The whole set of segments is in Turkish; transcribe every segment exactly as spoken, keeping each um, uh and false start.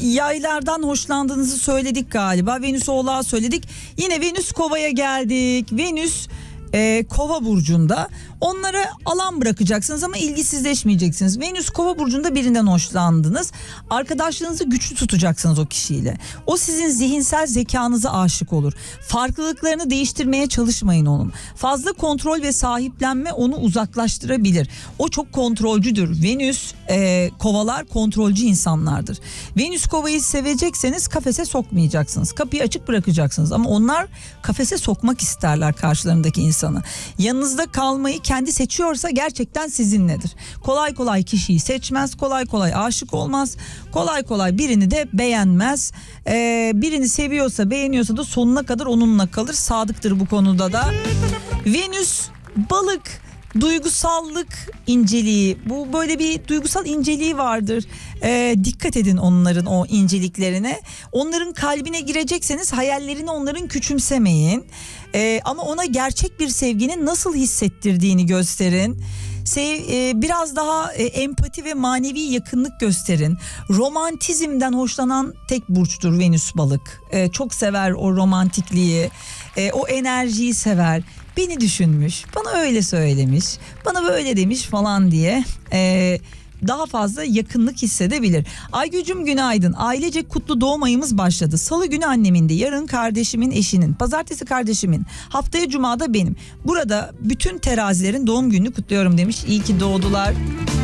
yaylardan hoşlandığınızı söyledik galiba. Venüs Oğlak'a söyledik. Yine Venüs Kova'ya geldik. Venüs e, Kova burcunda. Onlara alan bırakacaksınız ama ilgisizleşmeyeceksiniz. Venüs Kova burcunda birinden hoşlandınız. Arkadaşlığınızı güçlü tutacaksınız o kişiyle. O sizin zihinsel zekanıza aşık olur. Farklılıklarını değiştirmeye çalışmayın onun. Fazla kontrol ve sahiplenme onu uzaklaştırabilir. O çok kontrolcüdür. Venüs e, Kovalar kontrolcü insanlardır. Venüs Kova'yı sevecekseniz kafese sokmayacaksınız. Kapıyı açık bırakacaksınız ama onlar kafese sokmak isterler karşılarındaki insanı. Yanınızda kalmayı kendi seçiyorsa gerçekten sizinledir. Kolay kolay kişiyi seçmez, kolay kolay aşık olmaz, kolay kolay birini de beğenmez. Ee, birini seviyorsa, beğeniyorsa da sonuna kadar onunla kalır. Sadıktır bu konuda da. Venüs Balık, duygusallık inceliği, bu böyle bir duygusal inceliği vardır. Ee, dikkat edin onların o inceliklerine. Onların kalbine girecekseniz hayallerini onların küçümsemeyin. Ee, ama ona gerçek bir sevginin nasıl hissettirdiğini gösterin. Sev, e, biraz daha e, empati ve manevi yakınlık gösterin. Romantizmden hoşlanan tek burçtur Venüs Balık. E, çok sever o romantikliği, e, o enerjiyi sever. Beni düşünmüş, bana öyle söylemiş, bana böyle demiş falan diye e, daha fazla yakınlık hissedebilir. Aygül'cüm günaydın. Ailecek kutlu doğum ayımız başladı. Salı günü annemin de, yarın kardeşimin eşinin, pazartesi kardeşimin, haftaya cumada benim. Burada bütün terazilerin doğum gününü kutluyorum demiş. İyi ki doğdular.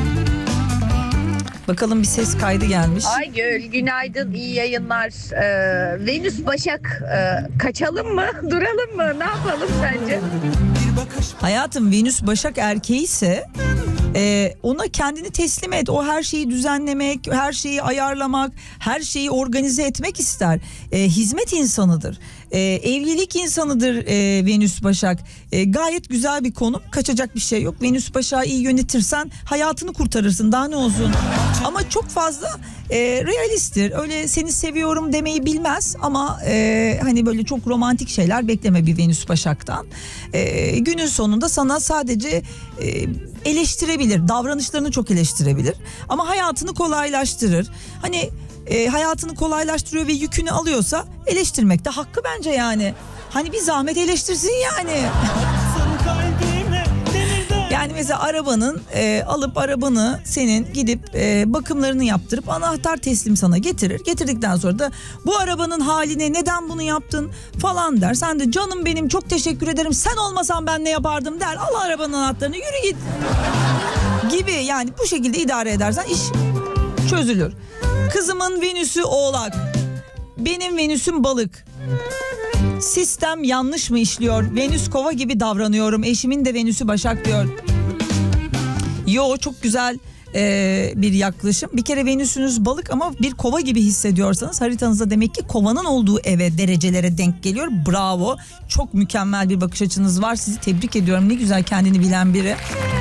Bakalım bir ses kaydı gelmiş. Aygül günaydın, iyi yayınlar. Ee, Venüs Başak, e, kaçalım mı duralım mı, ne yapalım sence? Hayatım, Venüs Başak erkeği ise e, ona kendini teslim et. O her şeyi düzenlemek, her şeyi ayarlamak, her şeyi organize etmek ister. E, hizmet insanıdır. E, evlilik insanıdır e, Venüs Başak. E, gayet güzel bir konu. Kaçacak bir şey yok. Venüs Başak'ı iyi yönetirsen hayatını kurtarırsın. Daha ne olsun. Ama çok fazla e, realisttir. Öyle seni seviyorum demeyi bilmez ama e, hani böyle çok romantik şeyler bekleme bir Venüs Başak'tan. E, günün sonunda sana sadece e, eleştirebilir. Davranışlarını çok eleştirebilir. Ama hayatını kolaylaştırır. Hani e, hayatını kolaylaştırıyor ve yükünü alıyorsa eleştirmek de hakkı bence yani. Hani bir zahmet eleştirsin yani. Yani mesela arabanın e, alıp arabanı senin gidip e, bakımlarını yaptırıp anahtar teslim sana getirir. Getirdikten sonra da bu arabanın haline neden bunu yaptın falan der. Sen de canım benim çok teşekkür ederim, sen olmasan ben ne yapardım der. Al arabanın anahtarını, yürü git gibi. Yani bu şekilde idare edersen iş çözülür. Kızımın Venüs'ü Oğlak, benim Venüs'üm Balık. Sistem yanlış mı işliyor? Venüs Kova gibi davranıyorum. Eşimin de Venüs'ü Başak diyor. Yo, çok güzel e, bir yaklaşım. Bir kere Venüs'ünüz Balık ama bir Kova gibi hissediyorsanız haritanızda demek ki Kova'nın olduğu eve, derecelere denk geliyor. Bravo. Çok mükemmel bir bakış açınız var. Sizi tebrik ediyorum. Ne güzel kendini bilen biri.